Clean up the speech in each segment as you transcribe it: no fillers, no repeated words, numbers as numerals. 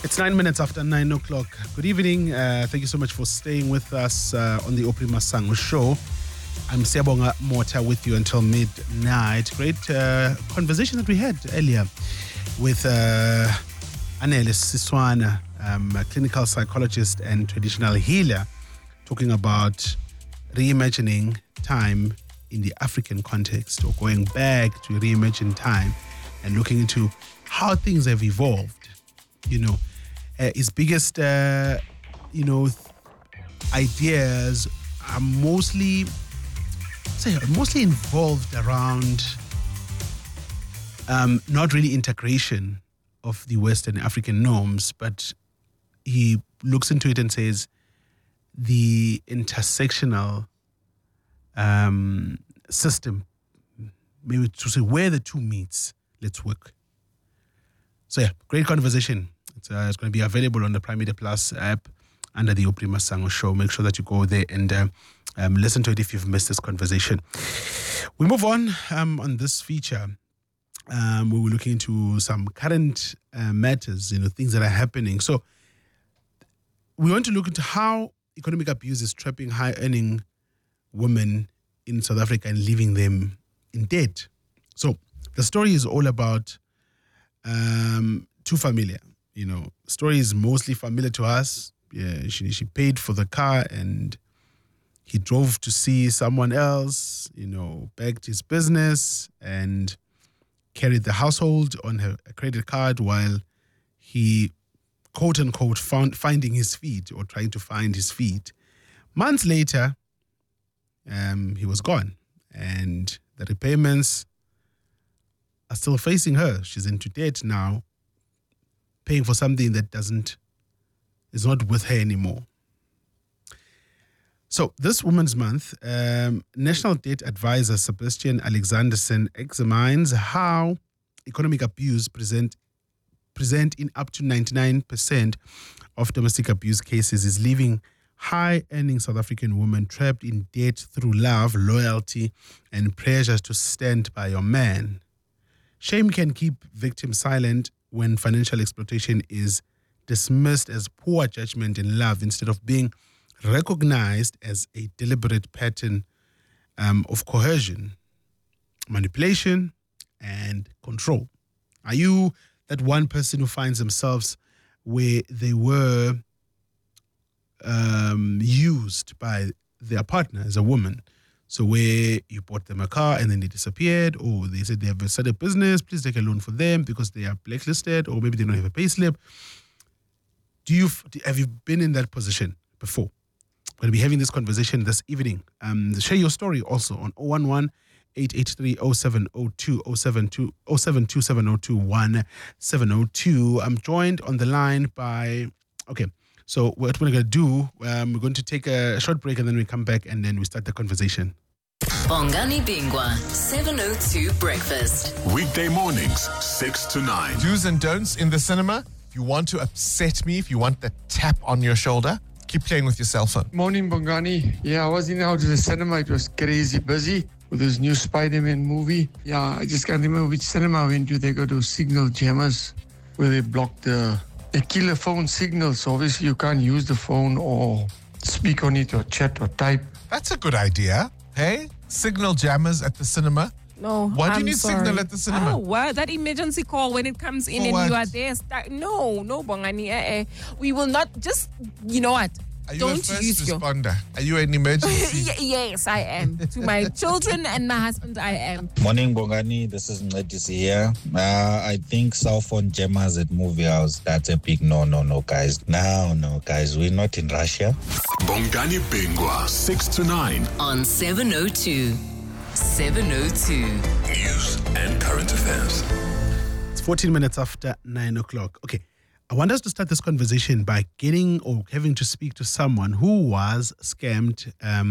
It's 9 minutes after 9 o'clock. Good evening. Thank you so much for staying with us on the Opri Masango show. I'm Siyabonga Mota with you until midnight. Great conversation that we had earlier with Anele Siswana, a clinical psychologist and traditional healer, talking about reimagining time in the African context, or going back to reimagine time and looking into how things have evolved. You know, his biggest, ideas are mostly involved around not really integration of the Western African norms, but he looks into it and says the intersectional system, maybe to say where the two meets, let's work. So yeah, great conversation. It's going to be available on the Prime Media Plus app under the Opri Masango show. Make sure that you go there and listen to it if you've missed this conversation. We move on this feature. We were looking into some current matters, things that are happening. So we want to look into how economic abuse is trapping high-earning women in South Africa and leaving them in debt. So the story is all about too familiar. Story is mostly familiar to us. Yeah, she paid for the car and he drove to see someone else, backed his business and carried the household on her credit card while he, quote unquote, finding his feet or trying to find his feet. Months later, he was gone and the repayments are still facing her. She's into debt now, paying for something that is not with her anymore. So this Women's Month, National Debt Advisor Sebastian Alexanderson examines how economic abuse present in up to 99% of domestic abuse cases is leaving high-earning South African women trapped in debt through love, loyalty, and pressures to stand by your man. Shame can keep victims silent when financial exploitation is dismissed as poor judgment in love instead of being recognized as a deliberate pattern of coercion, manipulation, and control. Are you that one person who finds themselves where they were used by their partner as a woman? So where you bought them a car and then they disappeared, or they said they have started a business, please take a loan for them because they are blacklisted, or maybe they don't have a pay slip. Have you been in that position before? We're going to be having this conversation this evening. Share your story also on 011-883-0702, 0727021702. I'm joined on the line by, so what we're going to do, we're going to take a short break and then we come back and then we start the conversation. Bongani Bingwa, 702 Breakfast. Weekday mornings, 6 to 9. Do's and don'ts in the cinema. If you want to upset me, if you want the tap on your shoulder, keep playing with your cell phone. Morning, Bongani. Yeah, I was in out to the cinema. It was crazy busy with this new Spider-Man movie. Yeah, I just can't remember which cinema I went to. They go to Signal Jammers where they blocked the killer phone signal. So obviously you can't use the phone or speak on it or chat or type. That's a good idea. Hey, Signal Jammers at the cinema. No, why do you need sorry. Signal at the cinema? Oh, what? That emergency call when it comes in For and what? you are there. No, Bongani. We will not just, you know what? Are you Don't a first use responder? Are you an emergency? Yes, I am. To my children and my husband, I am. Morning, Bongani. This is Nledisi here. I think cell phone jammers at movie house, that's a big no, guys. No, guys. We're not in Russia. Bongani Bingwa, 6 to 9. On 702. 702. News and current affairs. It's 14 minutes after 9 o'clock. Okay. I want us to start this conversation by getting or having to speak to someone who was scammed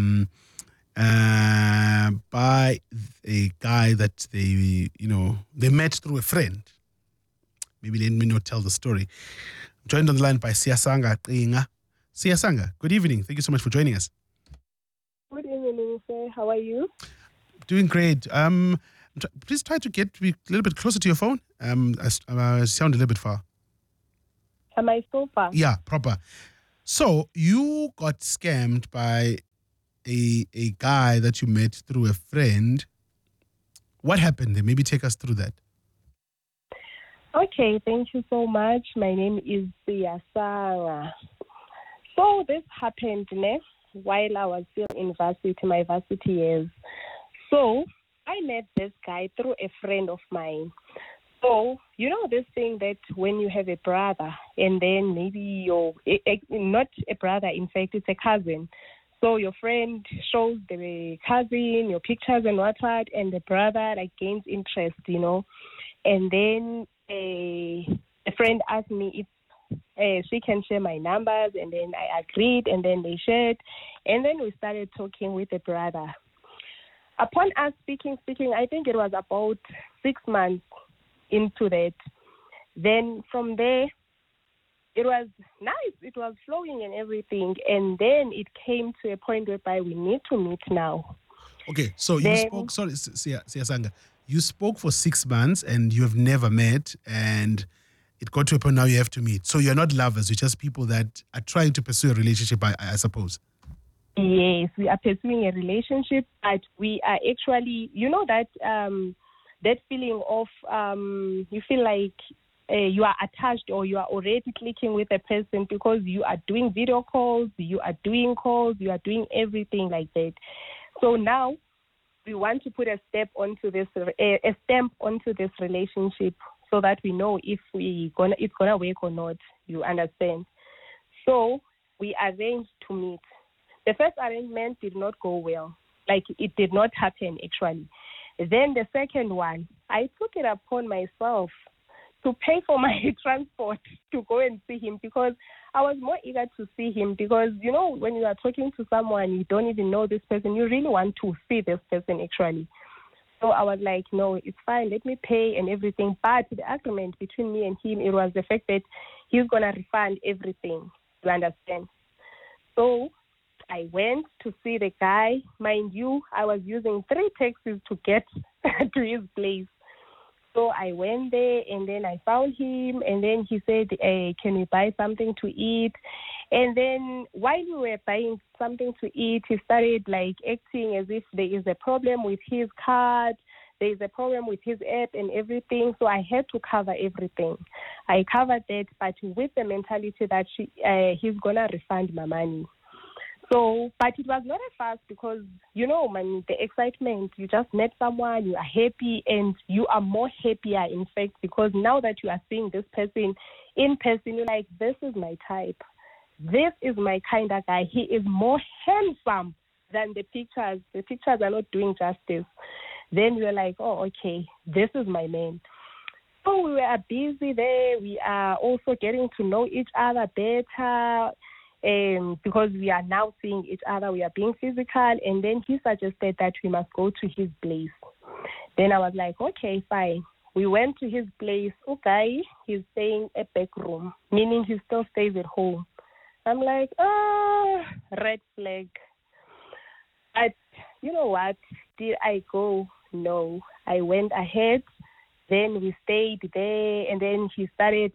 by a guy that they met through a friend. Maybe let me not tell the story. I'm joined on the line by Siyasanga Qinga. Siyasanga, good evening. Thank you so much for joining us. Good evening, sir. How are you? Doing great. Please try to get a little bit closer to your phone. I sound a little bit far. Am I so far? Yeah, proper. So you got scammed by a guy that you met through a friend. What happened there? Maybe take us through that. Okay, thank you so much. My name is Siyasanga. So this happened while I was still in my varsity years. So I met this guy through a friend of mine. So, you know this thing that when you have a brother and then maybe you're not a brother, in fact, it's a cousin. So your friend shows the cousin your pictures and whatnot, and the brother gains interest, And then a friend asked me if she can share my numbers, and then I agreed, and then they shared, and then we started talking with the brother. Upon us speaking, I think it was about 6 months into that. Then from there, it was nice. It was flowing and everything. And then it came to a point whereby we need to meet now. Okay, so you spoke, sorry, Siyasanga, you spoke for 6 months and you have never met, and it got to a point now you have to meet. So you're not lovers, you're just people that are trying to pursue a relationship, I suppose. Yes, we are pursuing a relationship, but we are actually, that feeling of you feel like you are attached or you are already clicking with a person because you are doing video calls, you are doing calls, you are doing everything like that. So now we want to put a stamp onto this relationship so that we know if it's gonna work or not. You understand? So we arranged to meet. The first arrangement did not go well. It did not happen actually. Then the second one, I took it upon myself to pay for my transport to go and see him because I was more eager to see him because, when you are talking to someone, you don't even know this person, you really want to see this person actually. So I was like, no, it's fine, let me pay and everything. But the agreement between me and him, it was the fact that he's going to refund everything, you understand? So I went to see the guy. Mind you, I was using 3 taxis to get to his place. So I went there and then I found him and then he said, can we buy something to eat? And then while we were buying something to eat, he started acting as if there is a problem with his card, there is a problem with his app and everything. So I had to cover everything. I covered that, but with the mentality that he's going to refund my money. So, but it was not a fuss because, the excitement, you just met someone, you are happy, and you are more happier, in fact, because now that you are seeing this person in person, you're like, this is my type. This is my kind of guy. He is more handsome than the pictures. The pictures are not doing justice. Then you're like, oh, okay, this is my man. So we were busy there. We are also getting to know each other better. Because we are now seeing each other, we are being physical, and then he suggested that we must go to his place. Then I was like, okay, fine. We went to his place. Okay, he's staying a back room, meaning he still stays at home. I'm like, red flag. But you know what? Did I go? No. I went ahead. Then we stayed there, and then he started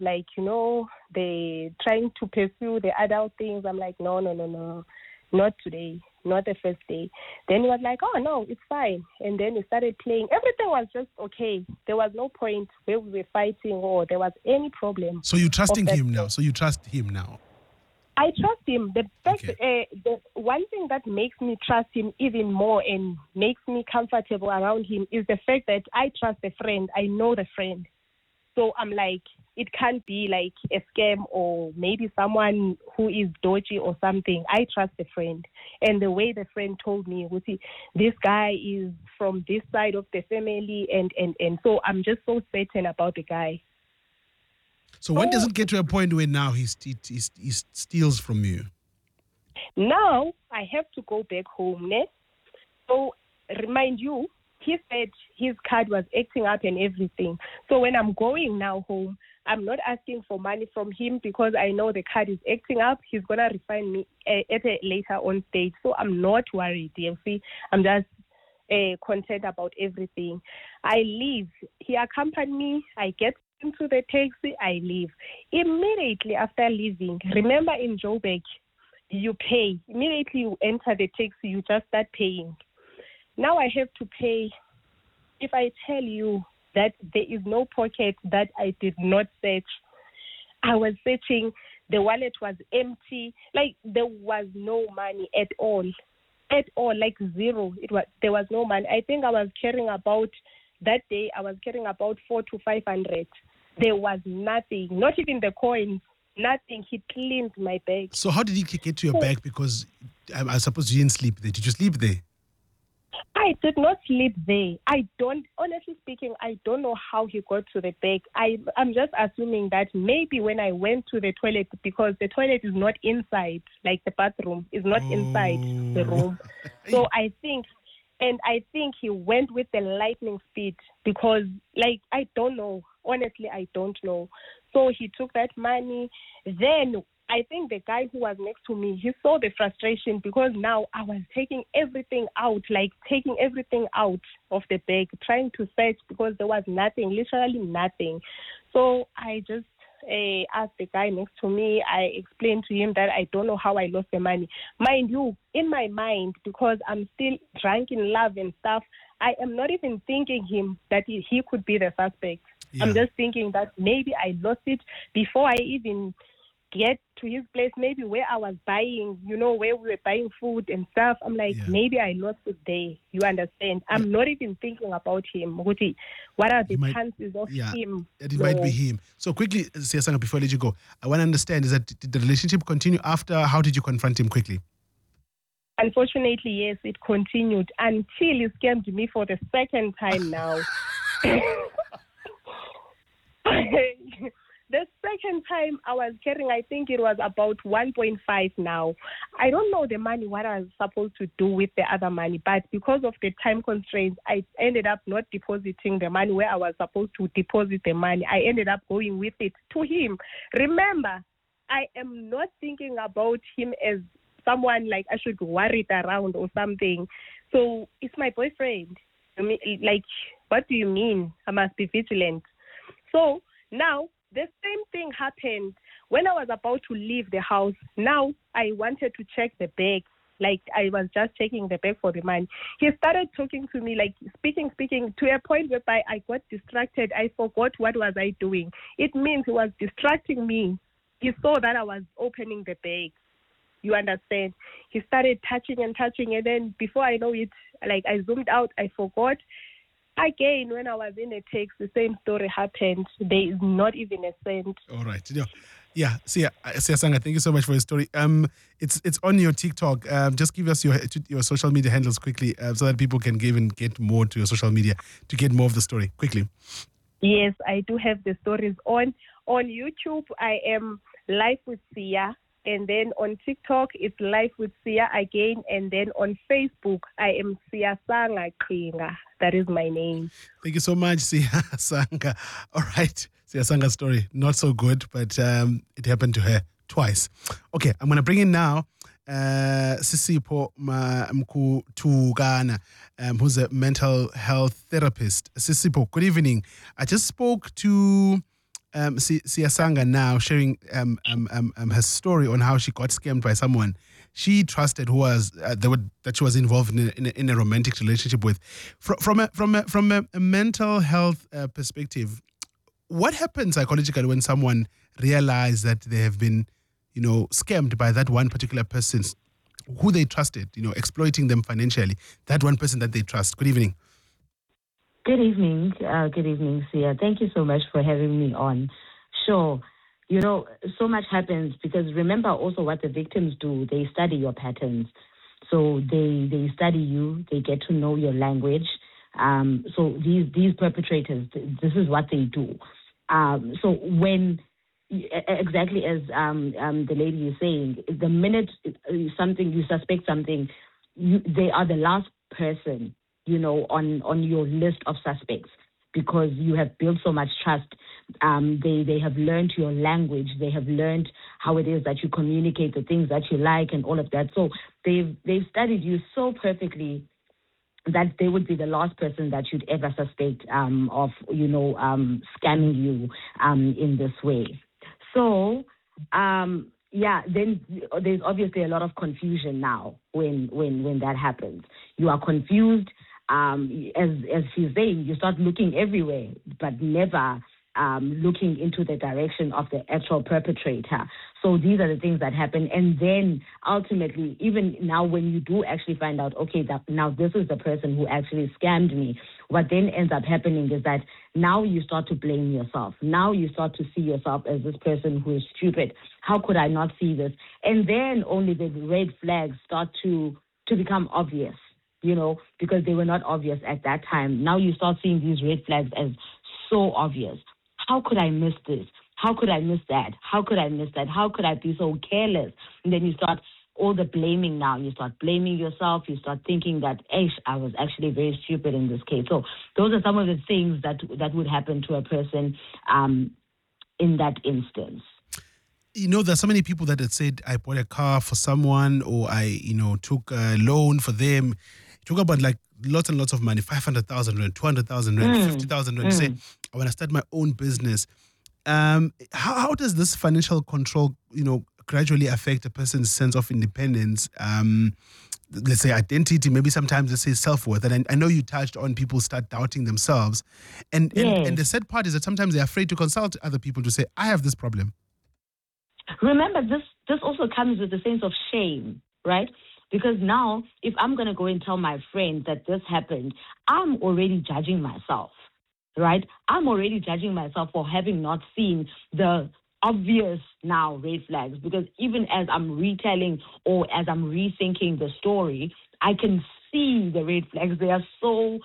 they trying to pursue the adult things. I'm like, no, not today, not the first day. Then he was like, oh, no, it's fine. And then we started playing. Everything was just okay. There was no point where we were fighting or there was any problem. So you're trusting him now? So you trust him now? I trust him. The one thing that makes me trust him even more and makes me comfortable around him is the fact that I trust the friend. I know the friend. So I'm like, it can't be like a scam or maybe someone who is dodgy or something. I trust the friend. And the way the friend told me, this guy is from this side of the family. And so I'm just so certain about the guy. So when does it get to a point where now he steals from you? Now I have to go back home. So remind you, he said his card was acting up and everything. So when I'm going now home, I'm not asking for money from him because I know the card is acting up. He's going to refund me at a later on stage. So I'm not worried, DMC. I'm just content about everything. I leave. He accompanied me. I get into the taxi, I leave. Immediately after leaving, remember in Joburg, you pay. Immediately you enter the taxi, you just start paying. Now I have to pay. If I tell you that there is no pocket that I did not search, I was searching, the wallet was empty, like there was no money at all, like zero. There was no money. I think I was carrying about, that day I was carrying about 400 to 500. There was nothing, not even the coins, nothing. He cleaned my bag. So how did he get to your bag? Because I suppose you didn't sleep there. Did you sleep there? I did not sleep there. Honestly speaking, I don't know how he got to the bag. I'm just assuming that maybe when I went to the toilet, because the toilet is not inside, like the bathroom is not inside the room. So I think he went with the lightning speed because, like, I don't know. Honestly, I don't know. So he took that money. Then I think the guy who was next to me, he saw the frustration because now I was taking everything out of the bag, trying to search because there was nothing, literally nothing. So I just asked the guy next to me. I explained to him that I don't know how I lost the money. Mind you, in my mind, because I'm still drunk in love and stuff, I am not even thinking that he could be the suspect. Yeah. I'm just thinking that maybe I lost it before I even get to his place, maybe where I was buying, where we were buying food and stuff. I'm like, maybe I lost it there. You understand? I'm not even thinking about him. What are the chances of him? It might be him. So quickly, Siyasanga, before I let you go, I want to understand, is that did the relationship continue after? How did you confront him quickly? Unfortunately, yes, it continued until he scammed me for the second time now. The second time I was carrying, I think it was about 1.5 now. I don't know the money, what I was supposed to do with the other money, but because of the time constraints, I ended up not depositing the money where I was supposed to deposit the money. I ended up going with it to him. Remember, I am not thinking about him as someone like I should worry it around or something. So it's my boyfriend. I mean, like, what do you mean? I must be vigilant. So now, the same thing happened when I was about to leave the house. Now I wanted to check the bag. Like I was just checking the bag for the money. He started talking to me, like speaking to a point whereby I got distracted. I forgot what was I doing. It means he was distracting me. He saw that I was opening the bag. You understand? He started touching, and then before I know it, like I zoomed out, I forgot. Again, when I was in a text, the same story happened. There is not even a cent. All right. Yeah. Siyasanga, thank you so much for your story. It's on your TikTok. Just give us your social media handles quickly so that people can get more to your social media to get more of the story quickly. Yes, I do have the stories on YouTube. I am live with Sia. And then on TikTok, it's Live with Sia again. And then on Facebook, I am Siyasanga Kringa. That is my name. Thank you so much, Siyasanga. All right. Siyasanga's story, not so good, but it happened to her twice. Okay, I'm going to bring in now Sisipho Mkutugana, who's a mental health therapist. Sisipho, good evening. I just spoke to Siyasanga now, sharing her story on how she got scammed by someone she trusted who was that she was involved in a romantic relationship with. From a mental health perspective, what happens psychologically when someone realizes that they have been, scammed by that one particular person who they trusted, exploiting them financially, that one person that they trust? Good evening. Good evening. Good evening, Sia. Thank you so much for having me on. Sure. So much happens because remember also what the victims do. They study your patterns. So they study you. They get to know your language. So these perpetrators, this is what they do. So when, exactly as the lady is saying, the minute you suspect something, they are the last person on your list of suspects because you have built so much trust. They have learned your language. They have learned how it is that you communicate the things that you like and all of that. So they've studied you so perfectly that they would be the last person that you'd ever suspect of, scamming you in this way. So, then there's obviously a lot of confusion now when that happens. You are confused. As she's saying, you start looking everywhere, but never looking into the direction of the actual perpetrator. So these are the things that happen. And then ultimately, even now when you do actually find out, okay, that now this is the person who actually scammed me, what then ends up happening is that now you start to blame yourself. Now you start to see yourself as this person who is stupid. How could I not see this? And then only the red flags start to become obvious, because they were not obvious at that time. Now you start seeing these red flags as so obvious. How could I miss this? How could I miss that? How could I miss that? How could I be so careless? And then you start all the blaming now. You start blaming yourself. You start thinking that, I was actually very stupid in this case. So those are some of the things that would happen to a person in that instance. There's so many people that had said, I bought a car for someone, or I, took a loan for them. Talk about like lots and lots of money, 500,000 rand, 200,000 rand, 50,000 rand. You say, I want to start my own business. How does this financial control, gradually affect a person's sense of independence? Let's say identity, maybe sometimes let's say self-worth. And I know you touched on people start doubting themselves. And the sad part is that sometimes they're afraid to consult other people to say, I have this problem. Remember, this also comes with a sense of shame, right? Because now, if I'm going to go and tell my friend that this happened, I'm already judging myself, right? I'm already judging myself for having not seen the obvious now red flags. Because even as I'm retelling or as I'm rethinking the story, I can see the red flags. They are so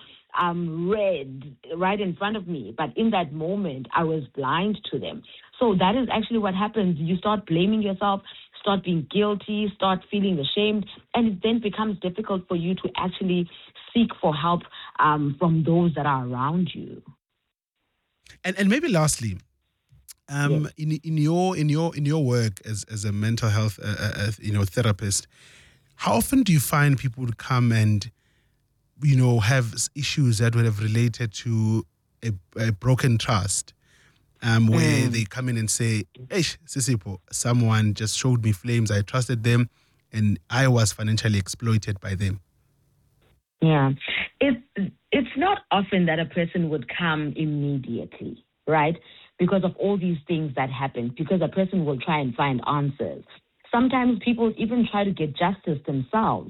red right in front of me. But in that moment, I was blind to them. So that is actually what happens. You start blaming yourself, start being guilty, start feeling ashamed, and it then becomes difficult for you to actually seek for help from those that are around you. And maybe lastly, Yes. in your work as a mental health therapist, how often do you find people to come and have issues that would have related to a broken trust? Where they come in and say, hey, Sisipo, someone just showed me flames, I trusted them, and I was financially exploited by them. Yeah. It's not often that a person would come immediately, right? Because of all these things that happen, because a person will try and find answers. Sometimes people even try to get justice themselves.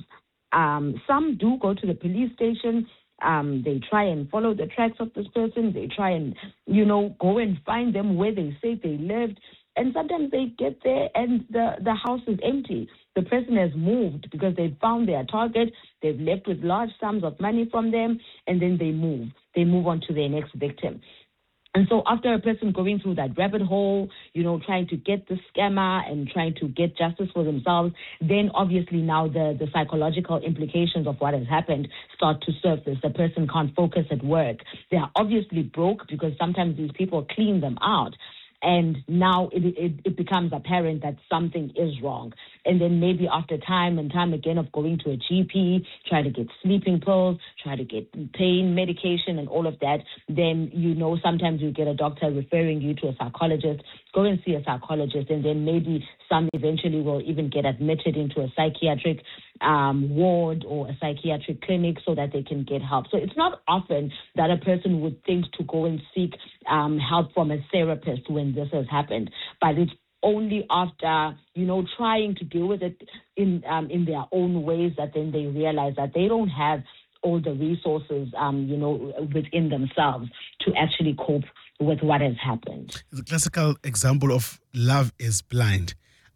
Some do go to the police station. They try and follow the tracks of this person. They try and, go and find them where they say they lived. And sometimes they get there and the house is empty. The person has moved because they've found their target. They've left with large sums of money from them, and then they move. They move on to their next victim. And so after a person going through that rabbit hole, trying to get the scammer and trying to get justice for themselves, then obviously now the psychological implications of what has happened start to surface. The person can't focus at work. They are obviously broke because sometimes these people clean them out. And now it becomes apparent that something is wrong. And then maybe after time and time again of going to a GP, try to get sleeping pills, try to get pain medication and all of that, then, sometimes you get a doctor referring you to a psychologist. Go and see a psychologist, and then maybe some eventually will even get admitted into a psychiatric ward or a psychiatric clinic so that they can get help. So it's not often that a person would think to go and seek help from a therapist when this has happened, but it's only after, trying to deal with it in their own ways that then they realize that they don't have all the resources, within themselves to actually cope with what has happened. The classical example of love is blind.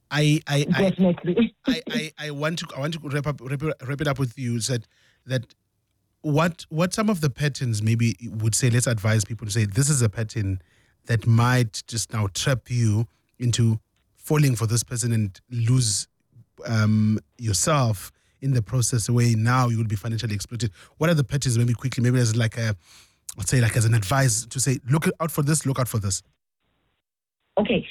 Definitely. I want to wrap it up with you. Said that what some of the patterns maybe would say. Let's advise people to say this is a pattern that might just now trap you into falling for this person and lose yourself in the process. Where now you will be financially exploited. What are the patterns? Maybe quickly. Maybe as as an advice to say, look out for this. Look out for this. Okay.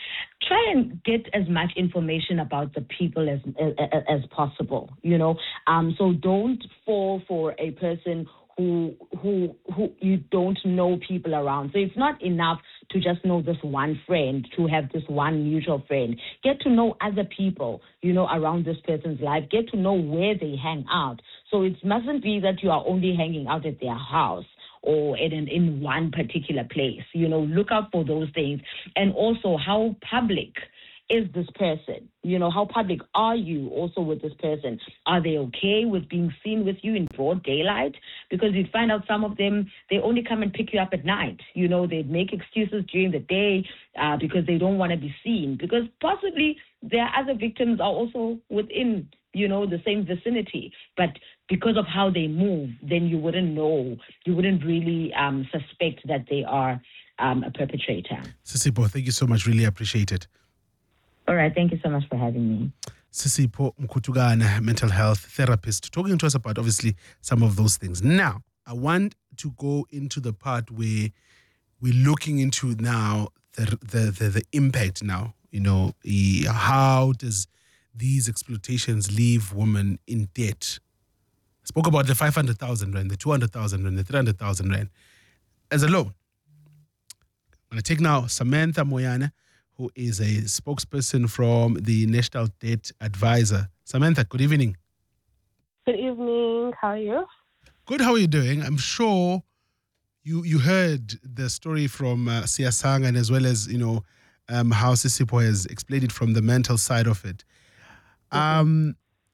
try and get as much information about the people as possible, So don't fall for a person who you don't know people around. So it's not enough to just know this one friend, to have this one mutual friend. Get to know other people, around this person's life. Get to know where they hang out. So it mustn't be that you are only hanging out at their house or in one particular place. Look out for those things. And also, how public is this person? How public are you also with this person? Are they okay with being seen with you in broad daylight? Because you'd find out some of them, they only come and pick you up at night. They make excuses during the day because they don't want to be seen. Because possibly their other victims are also within, the same vicinity. But because of how they move, then you wouldn't know. You wouldn't really suspect that they are a perpetrator. Sisipho, thank you so much. Really appreciate it. All right, thank you so much for having me. Sisipho Mkhutugana, mental health therapist, talking to us about obviously some of those things. Now, I want to go into the part where we're looking into now the impact now. How does these exploitations leave women in debt? I spoke about the 500,000 rand, the 200,000 rand, the 300,000 rand as a loan. I'm going to take now Samantha Moyane, who is a spokesperson from the National Debt Advisor. Samantha, good evening. Good evening. How are you? Good. How are you doing? I'm sure you heard the story from Siasang, and as well as, how Sisipho has explained it from the mental side of it. How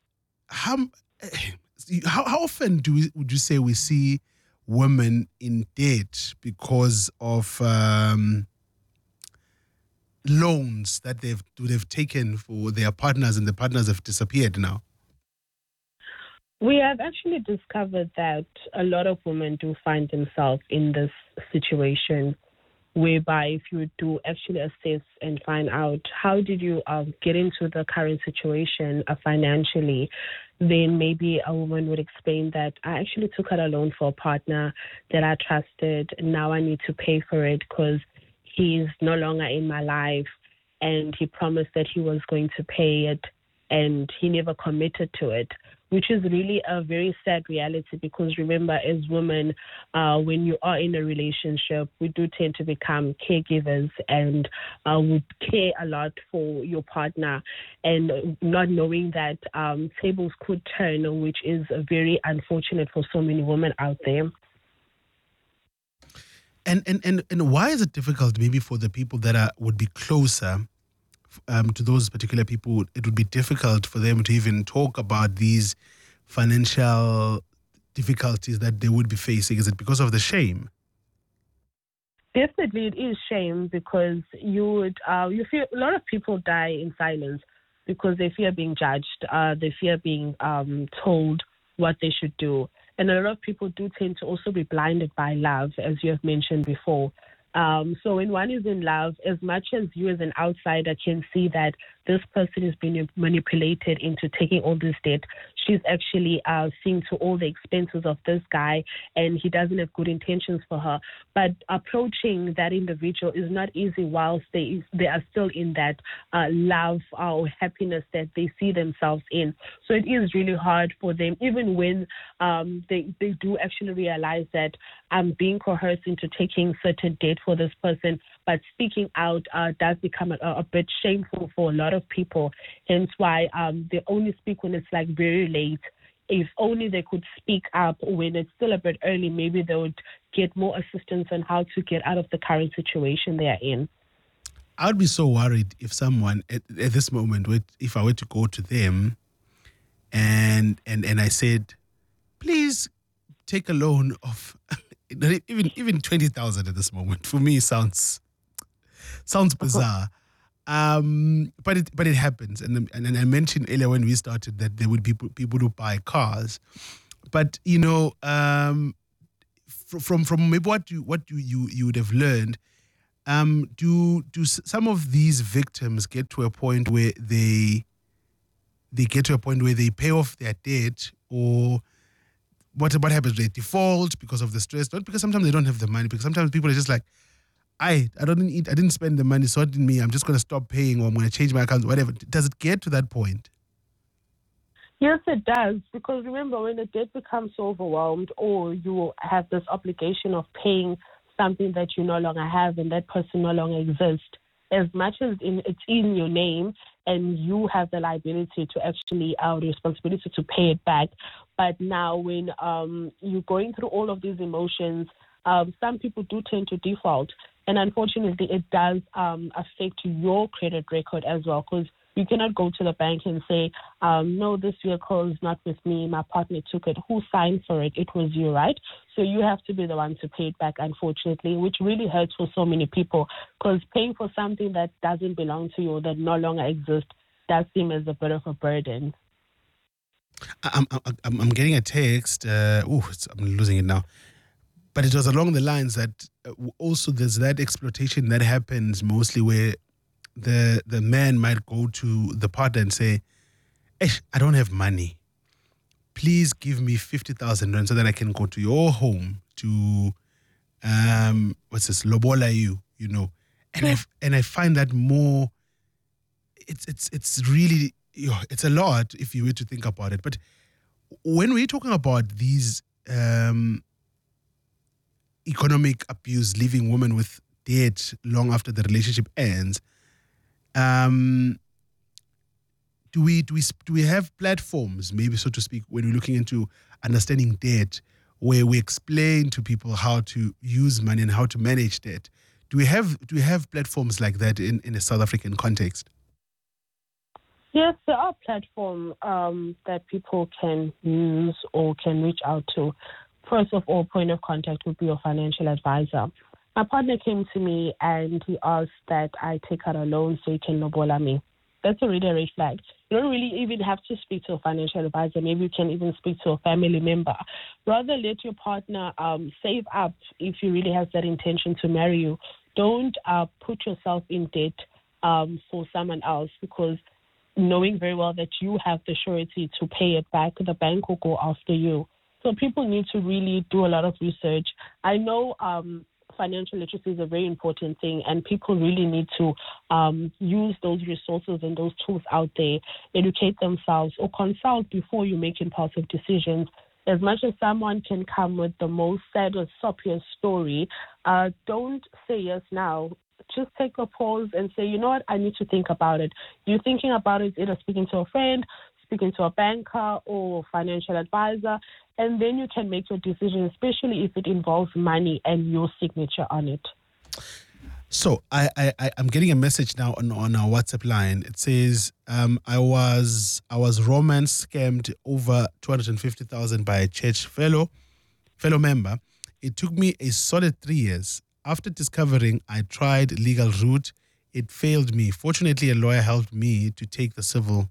often would you say we see women in debt because of loans that they've taken for their partners, and the partners have disappeared now? We have actually discovered that a lot of women do find themselves in this situation, whereby if you do actually assess and find out how did you get into the current situation financially, then maybe a woman would explain that I actually took out a loan for a partner that I trusted. Now I need to pay for it because he's no longer in my life, and he promised that he was going to pay it, and he never committed to it, which is really a very sad reality. Because remember, as women, when you are in a relationship, we do tend to become caregivers, and we care a lot for your partner, and not knowing that tables could turn, which is very unfortunate for so many women out there. And why is it difficult maybe for the people that would be closer to those particular people? It would be difficult for them to even talk about these financial difficulties that they would be facing. Is it because of the shame? Definitely, it is shame, because you feel a lot of people die in silence because they fear being judged. They fear being told what they should do. And a lot of people do tend to also be blinded by love, as you have mentioned before. So when one is in love, as much as you as an outsider can see that this person is being manipulated into taking all this debt, she's actually seeing to all the expenses of this guy, and he doesn't have good intentions for her. But approaching that individual is not easy whilst they are still in that love or happiness that they see themselves in. So it is really hard for them, even when they do actually realize that I'm being coerced into taking certain debt for this person, but speaking out does become a bit shameful for a lot of people. Hence why they only speak when it's like very late. If only they could speak up when it's still a bit early, maybe they would get more assistance on how to get out of the current situation they are in. I would be so worried if someone at this moment, if I were to go to them and I said, please take a loan of even 20,000 at this moment. For me, sounds bizarre. But it happens, and I mentioned earlier when we started that there would be people who buy cars, but from maybe what you would have learned, do some of these victims get to a point where they pay off their debt, or what happens? They default because of the stress, not because sometimes they don't have the money, because sometimes people are just like, I didn't spend the money, so it didn't mean I'm just going to stop paying or I'm going to change my account, whatever. Does it get to that point? Yes, it does. Because remember, when the debt becomes so overwhelmed, or you have this obligation of paying something that you no longer have and that person no longer exists, as much as it's in your name and you have the liability to actually, the responsibility to pay it back. But now when you're going through all of these emotions, some people do tend to default. And unfortunately, it does affect your credit record as well, because you cannot go to the bank and say, no, this vehicle is not with me. My partner took it. Who signed for it? It was you, right? So you have to be the one to pay it back, unfortunately, which really hurts for so many people, because paying for something that doesn't belong to you or that no longer exists does seem as a bit of a burden. I'm getting a text. I'm losing it now. But it was along the lines that also there's that exploitation that happens mostly where the man might go to the partner and say, I don't have money. Please give me 50,000 rand so that I can go to your home to, lobola you, you know. And I find that more, it's really, it's a lot if you were to think about it. But when we're talking about these economic abuse, leaving women with debt long after the relationship ends, do we have platforms, maybe so to speak, when we're looking into understanding debt, where we explain to people how to use money and how to manage debt? Do we have platforms like that in a South African context? Yes, there are platforms that people can use or can reach out to. First of all, point of contact would be your financial advisor. My partner came to me and he asked that I take out a loan so he can lobola me. That's already a red flag. You don't really even have to speak to a financial advisor. Maybe you can even speak to a family member. Rather let your partner save up if he really has that intention to marry you. Don't put yourself in debt for someone else, because knowing very well that you have the surety to pay it back, the bank will go after you. So people need to really do a lot of research. I know financial literacy is a very important thing, and people really need to use those resources and those tools out there, educate themselves, or consult before you make impulsive decisions. As much as someone can come with the most sad or soppiest story, don't say yes now. Just take a pause and say, you know what, I need to think about it. You're thinking about it, either speaking to a friend, speaking to a banker or financial advisor, and then you can make your decision, especially if it involves money and your signature on it. So I'm getting a message now on our WhatsApp line. It says, I was romance scammed over 250,000 by a church fellow member. It took me a solid 3 years. After discovering I tried legal route, it failed me. Fortunately, a lawyer helped me to take the civil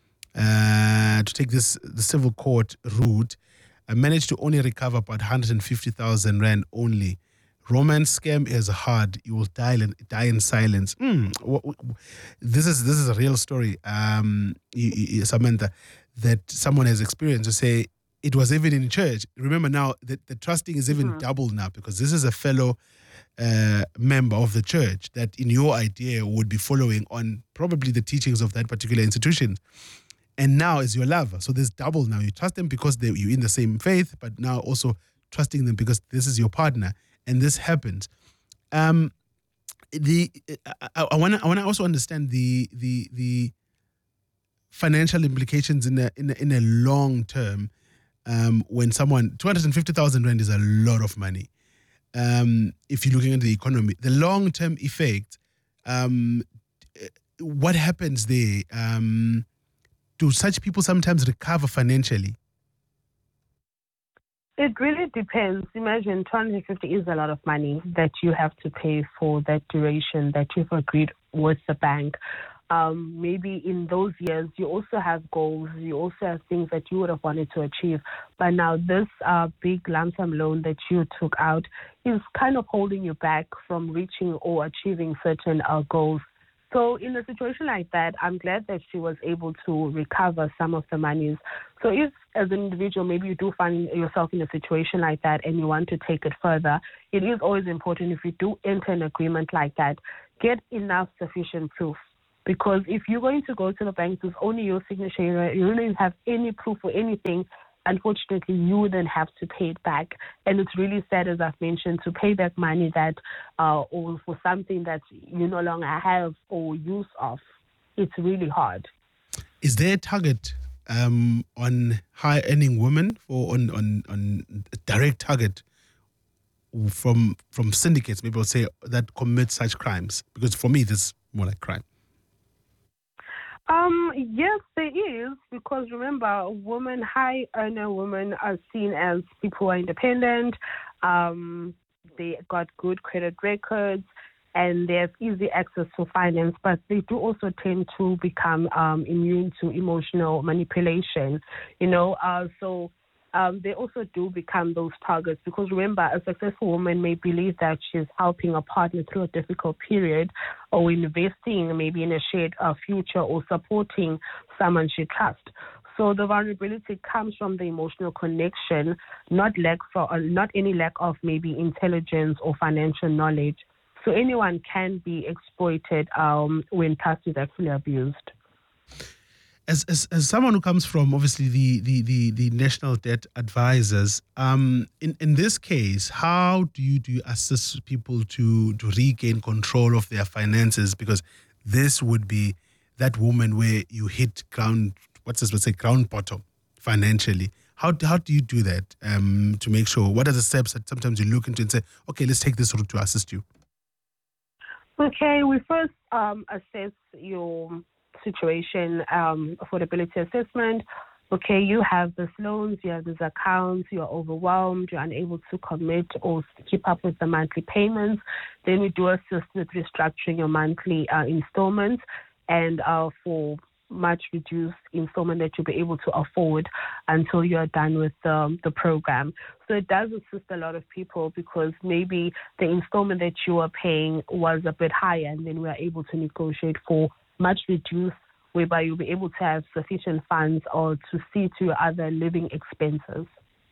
court route. I managed to only recover about 150,000 rand only. Romance scam is hard. You will die in silence. This is a real story, Samantha, that someone has experienced. To say it was even in church. Remember now that the trusting is even double now, because this is a fellow member of the church that in your idea would be following on probably the teachings of that particular institution. And now is your lover. So there's double now. You trust them because you're in the same faith, but now also trusting them because this is your partner. And this happens. I want to also understand the financial implications in a long term. When someone 250,000 rand is a lot of money. If you're looking at the economy, the long term effect. What happens there? Do such people sometimes recover financially? It really depends. Imagine 250 is a lot of money that you have to pay for that duration that you've agreed with the bank. Maybe in those years, you also have goals. You also have things that you would have wanted to achieve. But now this big lump sum loan that you took out is kind of holding you back from reaching or achieving certain goals. So in a situation like that, I'm glad that she was able to recover some of the monies. So if, as an individual, maybe you do find yourself in a situation like that and you want to take it further, it is always important, if you do enter an agreement like that, get enough sufficient proof. Because if you're going to go to the bank with only your signature, you don't even have any proof or anything, unfortunately, you then have to pay it back. And it's really sad, as I've mentioned, to pay back money that, or for something that you no longer have or use of. It's really hard. Is there a target on high-earning women, or on a direct target from syndicates, maybe I'll say, that commit such crimes? Because for me, this is more like crime. Yes, there is, because remember, high earner women are seen as people who are independent. They got good credit records and they have easy access to finance, but they do also tend to become immune to emotional manipulation, so they also do become those targets, because remember, a successful woman may believe that she's helping a partner through a difficult period, or investing maybe in a shared future, or supporting someone she trusts. So the vulnerability comes from the emotional connection, not any lack of maybe intelligence or financial knowledge. So anyone can be exploited when trust is actually abused. As someone who comes from obviously the National Debt Advisors, in this case, how do you assist people to regain control of their finances? Because this would be that woman where you hit ground bottom financially. How do you do that to make sure? What are the steps that sometimes you look into and say, okay, let's take this route to assist you? Okay, we first assess your situation, affordability assessment. Okay, you have these loans, you have these accounts, you're overwhelmed, you're unable to commit or keep up with the monthly payments. Then we do assist with restructuring your monthly installments, and for much reduced installment that you'll be able to afford until you're done with the program. So it does assist a lot of people, because maybe the installment that you are paying was a bit higher, and then we are able to negotiate for much reduced, whereby you'll be able to have sufficient funds or to see to your other living expenses.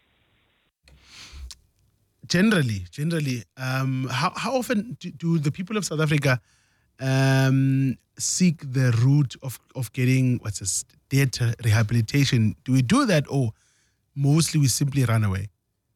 Generally, how often do the people of South Africa seek the route of getting debt rehabilitation? Do we do that, or mostly we simply run away?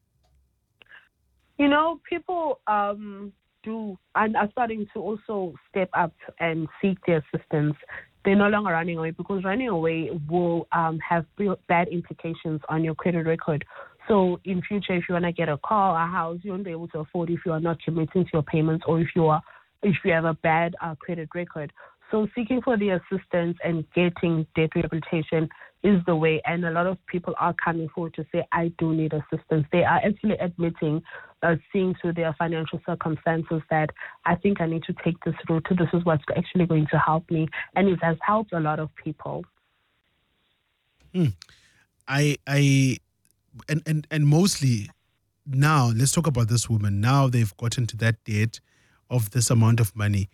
People do and are starting to also step up and seek their assistance. They're no longer running away, because running away will have bad implications on your credit record. So in future, if you want to get a car, a house, you won't be able to afford if you are not committing to your payments, or if you have a bad credit record. So seeking for the assistance and getting debt rehabilitation is the way. And a lot of people are coming forward to say, I do need assistance. They are actually admitting, seeing through their financial circumstances, that I think I need to take this route. This is what's actually going to help me. And it has helped a lot of people. And mostly now, let's talk about this woman. Now they've gotten to that debt of this amount of money.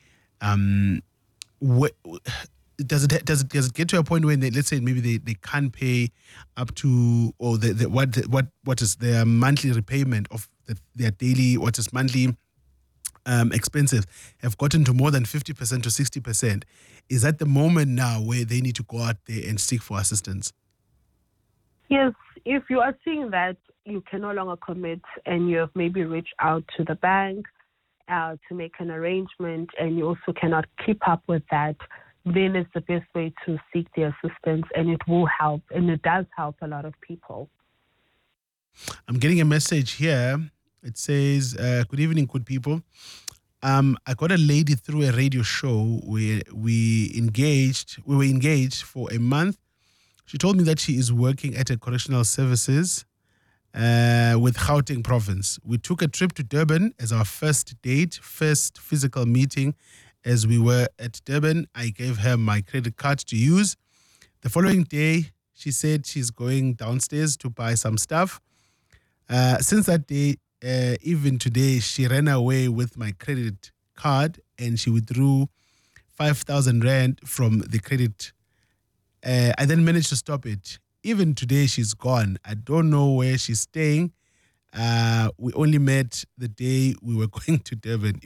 Does it get to a point when let's say maybe they can't pay up to, or what is their monthly repayment of their daily, what is monthly expenses, have gotten to more than 50% to 60%? Is that the moment now where they need to go out there and seek for assistance? Yes, if you are seeing that you can no longer commit, and you have maybe reached out to the bank to make an arrangement, and you also cannot keep up with that, then it's the best way to seek the assistance, and it will help, and it does help a lot of people. I'm getting a message here. It says, good evening, good people. I got a lady through a radio show where we were engaged for a month. She told me that she is working at a correctional services with Gauteng province. We took a trip to Durban as our first physical meeting. As we were at Durban, I gave her my credit card to use. The following day, she said she's going downstairs to buy some stuff. Since that day, even today, she ran away with my credit card, and she withdrew 5,000 rand from the credit. I then managed to stop it. Even today, she's gone. I don't know where she's staying. We only met the day we were going to Durban.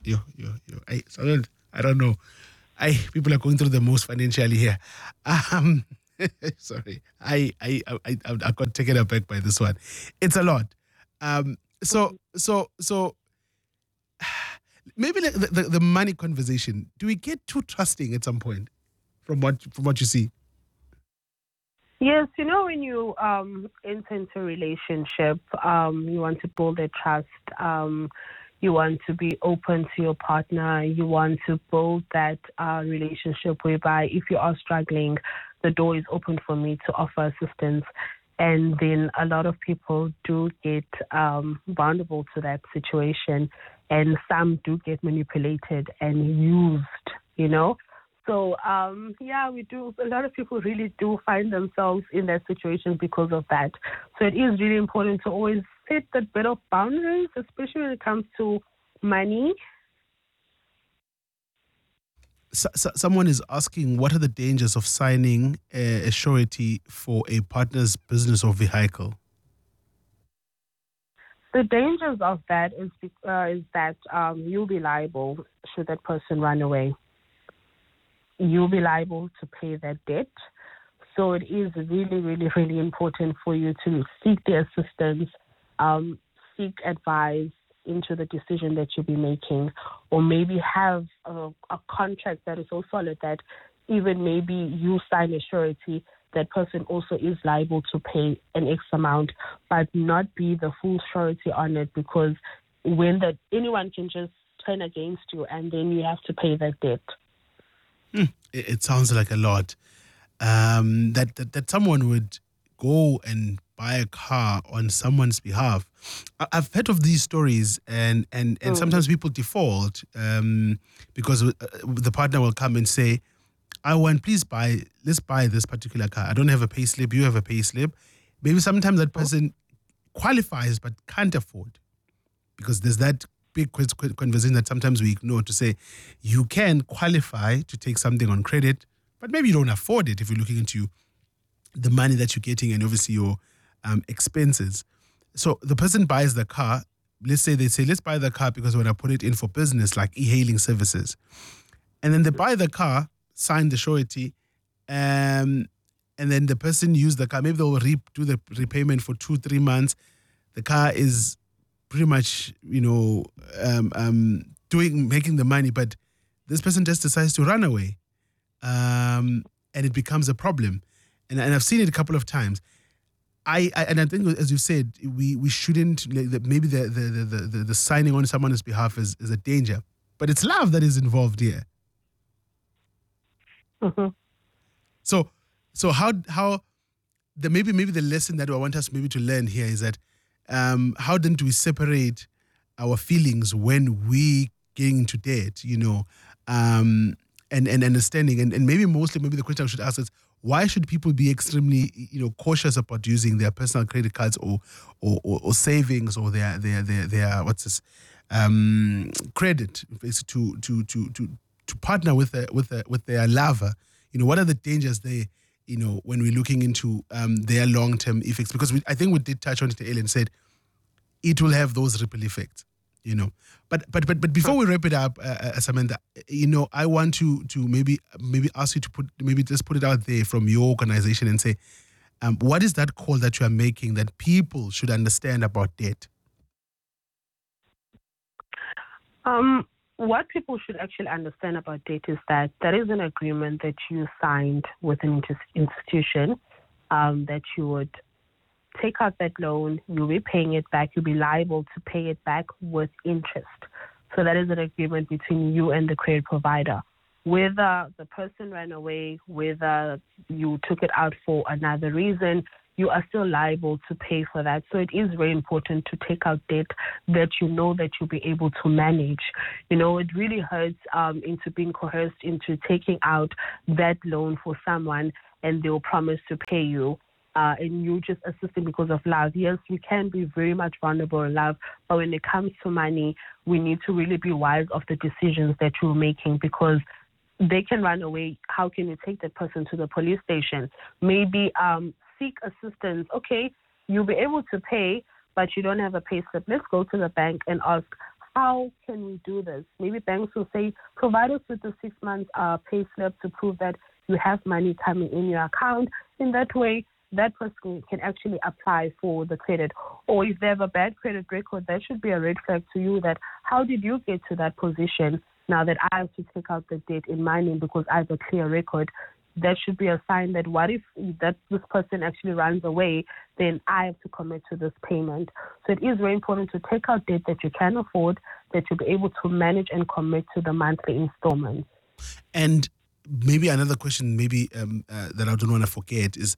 I don't know. People are going through the most financially here. Sorry, I got taken aback by this one. It's a lot. So maybe the money conversation. Do we get too trusting at some point, from what you see? Yes, when you enter into a relationship, you want to build a trust. You want to be open to your partner. You want to build that relationship whereby if you are struggling, the door is open for me to offer assistance. And then a lot of people do get vulnerable to that situation, and some do get manipulated and used, So, we do. A lot of people really do find themselves in that situation because of that. So it is really important to always set that bit of boundaries, especially when it comes to money. Someone is asking, what are the dangers of signing a surety for a partner's business or vehicle? The dangers of that is that you'll be liable should that person run away. You'll be liable to pay that debt. So it is really, really, really important for you to seek the assistance, seek advice into the decision that you'll be making, or maybe have a contract that is so solid that even maybe you sign a surety, that person also is liable to pay an X amount, but not be the full surety on it, because anyone can just turn against you and then you have to pay that debt. It sounds like a lot. That someone would go and buy a car on someone's behalf. I've heard of these stories, and sometimes people default because the partner will come and say, let's buy this particular car. I don't have a pay slip, you have a pay slip. Maybe sometimes that person qualifies but can't afford, because there's that big conversation that sometimes we ignore, to say you can qualify to take something on credit, but maybe you don't afford it if you're looking into the money that you're getting and obviously your expenses. So the person buys the car. Let's say let's buy the car because we want to put it in for business, like e-hailing services. And then they buy the car, sign the surety, and then the person use the car. Maybe they'll do the repayment for 2-3 months. The car is pretty much, making the money, but this person just decides to run away, and it becomes a problem. And I've seen it a couple of times. I think, as you said, we shouldn't, maybe the signing on someone's behalf is a danger, but it's love that is involved here. Mm-hmm. So how maybe the lesson that I want us maybe to learn here is that how then do we separate our feelings when we get into debt, and understanding, and maybe the question I should ask is, why should people be extremely, cautious about using their personal credit cards or savings or their credit to partner with their lover? What are the dangers there? When we're looking into their long-term effects, because I think we did touch on it earlier and said it will have those ripple effects, But before we wrap it up, Samantha, I want to maybe ask you to put it out there from your organization and say, what is that call that you are making that people should understand about debt? What people should actually understand about debt is that there is an agreement that you signed with an institution, that you would take out that loan, you'll be paying it back, you'll be liable to pay it back with interest. So that is an agreement between you and the credit provider. Whether the person ran away, whether you took it out for another reason, you are still liable to pay for that. So it is very important to take out debt that you know that you'll be able to manage. It really hurts into being coerced into taking out that loan for someone and they'll promise to pay you. And you just assisting because of love. Yes, we can be very much vulnerable in love, but when it comes to money, we need to really be wise of the decisions that you're making, because they can run away. How can you take that person to the police station? Maybe seek assistance. Okay, you'll be able to pay, but you don't have a pay slip. Let's go to the bank and ask, how can we do this? Maybe banks will say, provide us with the 6 months pay slip to prove that you have money coming in your account. In that way, that person can actually apply for the credit. Or if they have a bad credit record, that should be a red flag to you that how did you get to that position now that I have to take out the debt in my name because I have a clear record? That should be a sign that what if this person actually runs away, then I have to commit to this payment. So it is very important to take out debt that you can afford, that you'll be able to manage and commit to the monthly installments. And maybe another question that I don't want to forget is,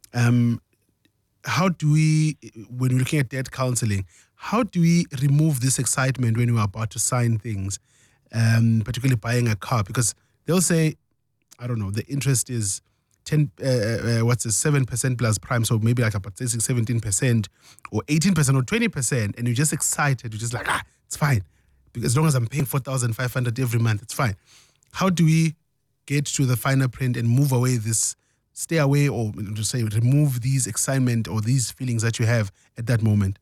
how do we, when we're looking at debt counseling, how do we remove this excitement when we're about to sign things, particularly buying a car? Because they'll say, I don't know, the interest is 7% plus prime, so maybe like about 17% or 18% or 20%, and you're just excited, you're just like, it's fine, because as long as I'm paying 4,500 every month, it's fine. How do we get to the finer print and move away this, stay away, or to say remove these excitement or these feelings that you have at that moment?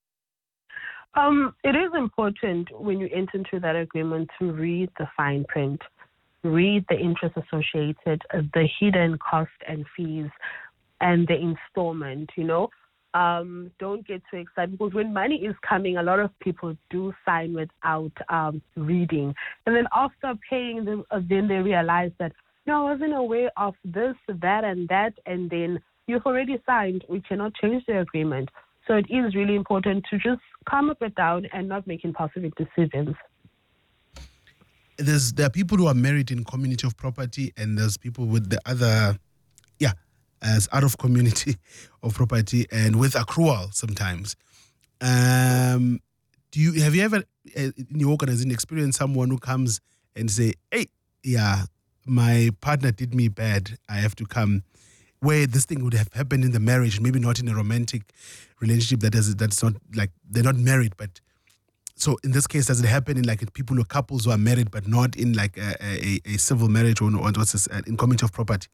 It is important when you enter into that agreement to read the fine print, read the interest associated, the hidden cost and fees, and the installment, Don't get too excited, because when money is coming, a lot of people do sign without reading. And then after paying them, then they realize that, no, I wasn't aware of this, that, and that, and then you've already signed. We cannot change the agreement. So it is really important to just calm a bit down and not make impulsive decisions. There are people who are married in community of property, and there's people with the other, as out of community of property and with accrual sometimes. Have you ever in your organization experienced someone who comes and say, hey, my partner did me bad, I have to come, where this thing would have happened in the marriage, maybe not in a romantic relationship that's not like they're not married, but so in this case, does it happen in like people or couples who are married but not in like a civil marriage or what's this, in community of property?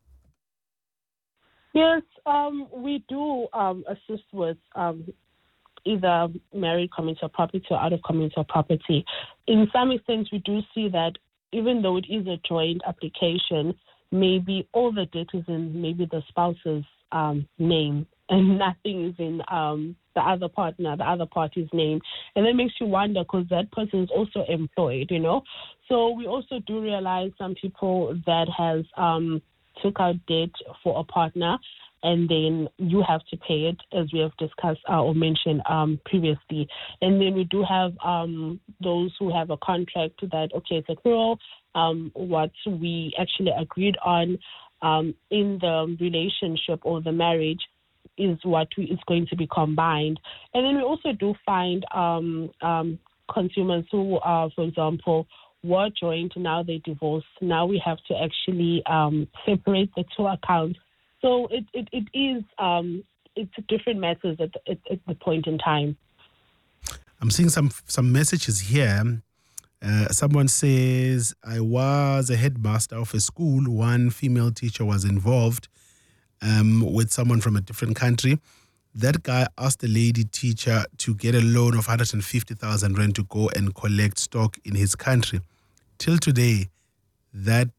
Yes, we do assist with either married community of property or out of community of property. In some extent, we do see that even though it is a joint application, maybe all the debt is in maybe the spouse's name and nothing is in the other party's name. And that makes you wonder, because that person is also employed, So we also do realize some people that has took out debt for a partner, and then you have to pay it, as we have discussed or mentioned previously. And then we do have those who have a contract that, okay, it's accrual, what we actually agreed on in the relationship or the marriage is what is going to be combined. And then we also do find consumers who are, for example, were joined, now they divorced. Now we have to actually separate the two accounts. So it is it's different methods at the point in time. I'm seeing some messages here. Someone says, I was a headmaster of a school. One female teacher was involved with someone from a different country. That guy asked the lady teacher to get a loan of 150,000 rand to go and collect stock in his country. Till today, that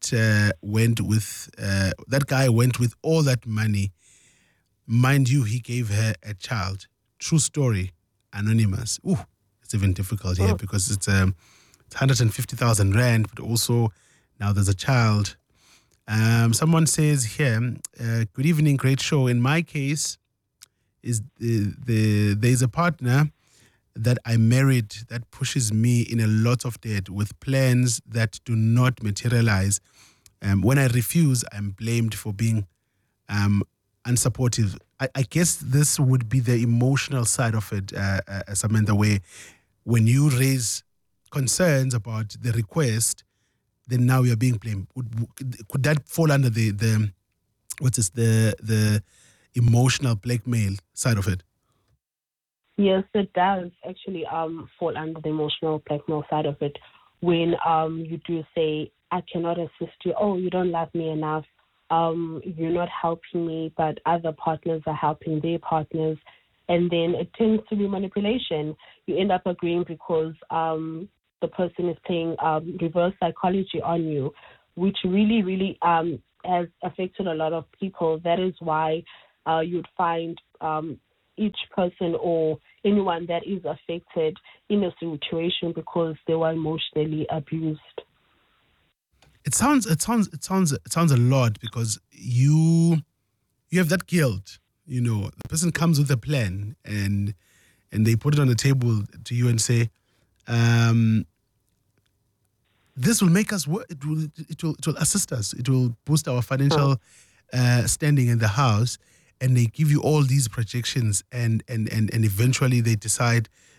guy went with all that money. Mind you, he gave her a child. True story, anonymous. Ooh, it's even difficult here because it's 150,000 rand, but also now there's a child. Someone says here, good evening, great show. In my case, there's a partner that I married that pushes me in a lot of debt with plans that do not materialize. When I refuse, I'm blamed for being unsupportive. I guess this would be the emotional side of it, Samantha, where when you raise concerns about the request, then now you're being blamed. Could that fall under the emotional blackmail side of it? Yes, it does actually fall under the emotional blackmail side of it. When you do say, I cannot assist you. Oh, you don't love me enough. You're not helping me, but other partners are helping their partners. And then it tends to be manipulation. You end up agreeing because the person is playing reverse psychology on you, which really, really has affected a lot of people. That is why you'd find each person or anyone that is affected in a situation because they were emotionally abused. It sounds a lot because you have that guilt. You know, the person comes with a plan and they put it on the table to you and say, this will make us work. It will assist us. It will boost our financial standing in the house. And they give you all these projections and eventually they decide